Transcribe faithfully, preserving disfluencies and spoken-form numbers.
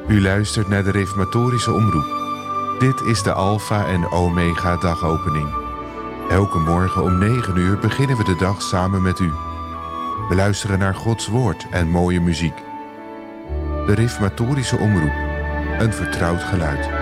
U luistert naar de Reformatorische Omroep. Dit is de Alpha en Omega dagopening. Elke morgen om negen uur beginnen we de dag samen met u. We luisteren naar Gods woord en mooie muziek. De Reformatorische Omroep. Een vertrouwd geluid.